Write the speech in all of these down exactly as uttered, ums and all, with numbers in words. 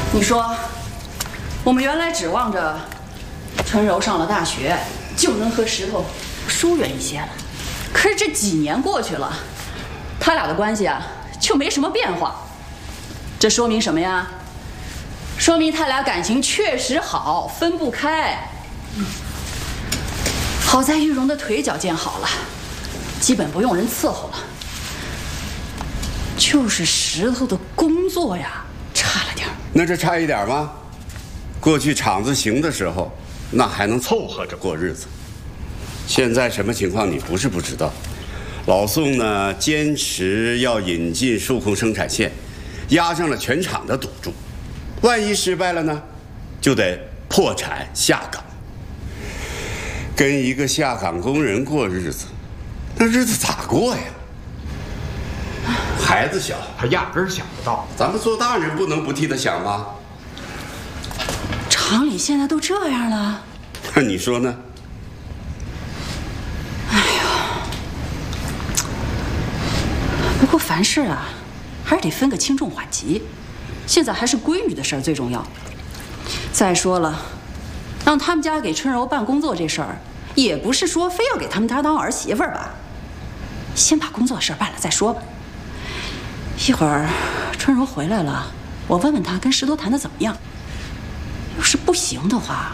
你说，我们原来指望着春柔上了大学就能和石头疏远一些了，可是这几年过去了，他俩的关系啊就没什么变化。这说明什么呀？说明他俩感情确实好，分不开。好在玉荣的腿脚见好了，基本不用人伺候了。就是石头的工作呀，差了点儿。 那这差一点吗？过去厂子行的时候，那还能凑合着过日子。现在什么情况你不是不知道。老宋呢，坚持要引进数控生产线，压上了全厂的赌注。万一失败了呢，就得破产下岗。跟一个下岗工人过日子，那日子咋过呀？孩子小，他压根儿想不到。咱们做大人不能不替他想吗？ 厂里现在都这样了， 那你说呢？ 哎呀，不过凡事啊，还是得分个轻重缓急。现在还是闺女的事儿最重要。再说了，让他们家给春柔办工作这事儿，也不是说非要给他们家当儿媳妇儿吧。先把工作事儿办了再说吧。一会儿春柔回来了，我问问她跟石头谈的怎么样。要是不行的话，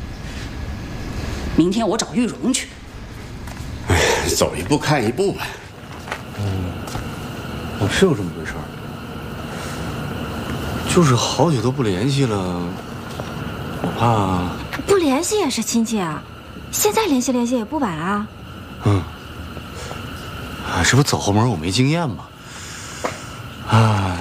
明天我找玉荣去。 哎，走一步看一步吧。 嗯，我是有这么回事儿，就是好久都不联系了，我怕不联系也是亲戚啊，现在联系联系也不晚啊。 嗯，啊，这不走后门我没经验吗？啊，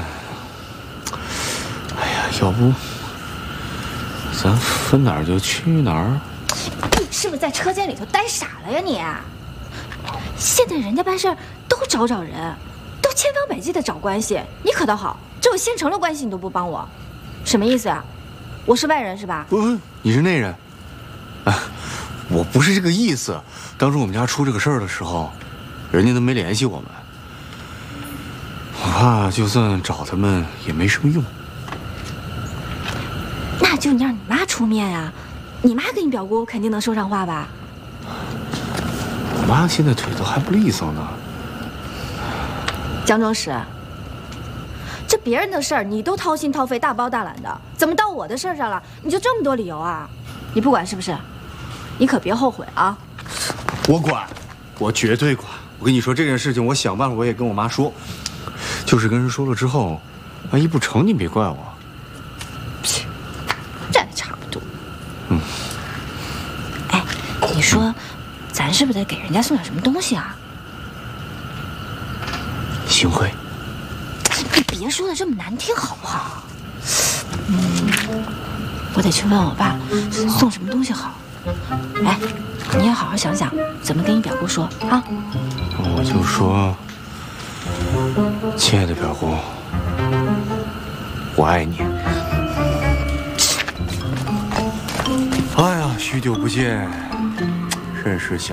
哎呀，要不咱分哪儿就去哪儿？ 你是不是在车间里头呆傻了呀你？现在人家办事儿都找找人，都千方百计的找关系，你可倒好，这有现成的关系你都不帮我，什么意思啊？我是外人是吧？ 不不，你是内人。啊，我不是这个意思。当初我们家出这个事儿的时候，人家都没联系我们，我怕就算找他们也没什么用。 那就你让你妈出面啊，你妈跟你表姑肯定能说上话吧？ 我妈现在腿都还不利索呢。 江中石，这别人的事儿你都掏心掏肺大包大揽的，怎么到我的事儿上了你就这么多理由啊？你不管是不是？你可别后悔啊！ 我管，我绝对管。我跟你说这件事情，我想办法我也跟我妈说，就是跟人说了之后，万一不成你别怪我。 切，这还差不多。 嗯。 哎，你说，咱是不是得给人家送点什么东西啊？ 行贿。 你别说的这么难听好不好？嗯，我得去问我爸送什么东西好。哎，你也好好想想怎么跟你表姑说啊。 我就说，亲爱的表姑，我爱你。哎呀，许久不见，甚是想